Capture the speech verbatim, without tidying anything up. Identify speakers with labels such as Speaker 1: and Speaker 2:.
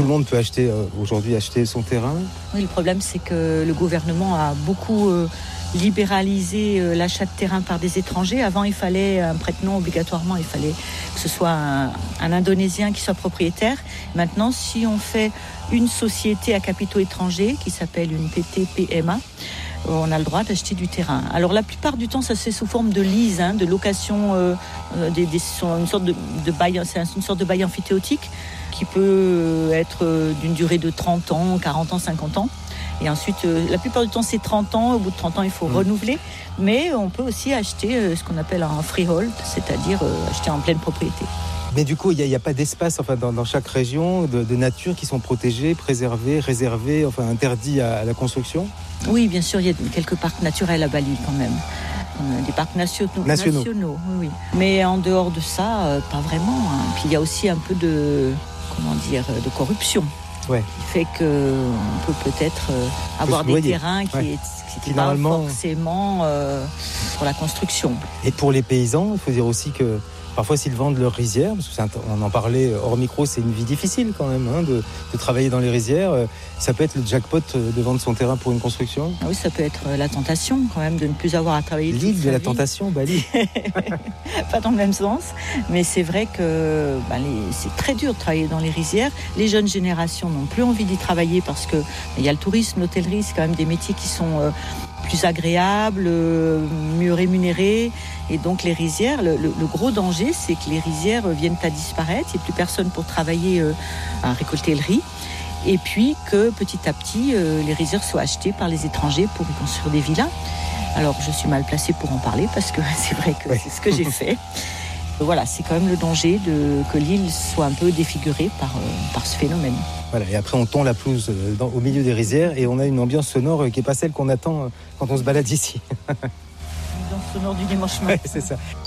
Speaker 1: tout le monde peut acheter euh, aujourd'hui acheter son terrain.
Speaker 2: Oui, le problème, c'est que le gouvernement a beaucoup euh, libéralisé euh, l'achat de terrain par des étrangers. Avant, il fallait un prête-nom obligatoirement, il fallait que ce soit un, un Indonésien qui soit propriétaire. Maintenant, si on fait une société à capitaux étrangers qui s'appelle une P T P M A, on a le droit d'acheter du terrain. Alors la plupart du temps, ça se fait sous forme de lease, hein, de location, euh, des, des, une sorte de, de bail, c'est une sorte de bail amphithéotique qui peut être d'une durée de trente ans, quarante ans, cinquante ans. Et ensuite, euh, la plupart du temps, c'est trente ans. Au bout de trente ans, il faut mmh. renouveler. Mais on peut aussi acheter euh, ce qu'on appelle un freehold, c'est-à-dire euh, acheter en pleine propriété.
Speaker 1: Mais du coup, il n'y a, a pas d'espace enfin, dans, dans chaque région de, de nature qui sont protégés, préservés, réservés, enfin interdits à, à la construction ?
Speaker 2: Oui, bien sûr, il y a quelques parcs naturels à Bali quand même. Des parcs nationaux.
Speaker 1: Nationaux.
Speaker 2: nationaux oui, oui. Mais en dehors de ça, euh, pas vraiment. Hein. Puis il y a aussi un peu de, comment dire, de corruption.
Speaker 1: Ouais.
Speaker 2: Qui fait qu'on peut peut-être euh, avoir des terrains qui
Speaker 1: ouais.
Speaker 2: n'étaient pas normalement... forcément euh, pour la construction.
Speaker 1: Et pour les paysans, il faut dire aussi que parfois, s'ils vendent leurs rizières, parce qu'on en parlait hors micro, c'est une vie difficile quand même hein, de, de travailler dans les rizières. Ça peut être le jackpot de vendre son terrain pour une construction.
Speaker 2: Oui, ça peut être la tentation quand même de ne plus avoir à travailler.
Speaker 1: L'île de la
Speaker 2: vie.
Speaker 1: tentation, Bali.
Speaker 2: Pas dans le même sens, mais c'est vrai que bah, les, c'est très dur de travailler dans les rizières. Les jeunes générations n'ont plus envie d'y travailler parce que il y a le tourisme, l'hôtellerie, c'est quand même des métiers qui sont euh, plus agréables, euh, mieux rémunérés. Et donc les rizières, le, le, le gros danger, c'est que les rizières viennent à disparaître. Il n'y a plus personne pour travailler euh, à récolter le riz. Et puis que petit à petit, euh, les rizières soient achetées par les étrangers pour y construire des villas. Alors je suis mal placée pour en parler parce que c'est vrai que oui. c'est ce que j'ai fait. Voilà, c'est quand même le danger de, que l'île soit un peu défigurée par, euh, par ce phénomène.
Speaker 1: Voilà, et après on tond la pelouse dans, au milieu des rizières et on a une ambiance sonore qui n'est pas celle qu'on attend quand on se balade ici.
Speaker 2: L'ambiance sonore du dimanche matin.
Speaker 1: Ouais, c'est ça.